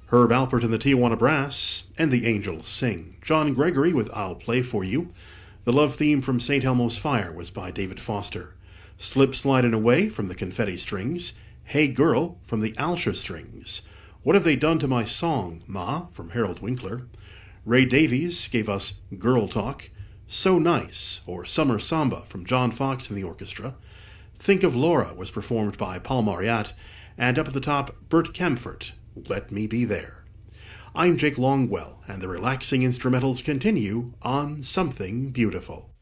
Herb Alpert and the Tijuana Brass, and the Angels Sing. John Gregory with I'll Play For You. The love theme from St. Elmo's Fire was by David Foster. Slip Slidin' Away from the Confetti Strings. Hey Girl from the Alsher Strings. What Have They Done to My Song, Ma? From Harold Winkler. Ray Davies gave us Girl Talk. So Nice, or Summer Samba from John Fox and the Orchestra. Think of Laura was performed by Paul Mariat. And up at the top, Bert Kaempfert, Let Me Be There. I'm Jake Longwell, and the relaxing instrumentals continue on Something Beautiful.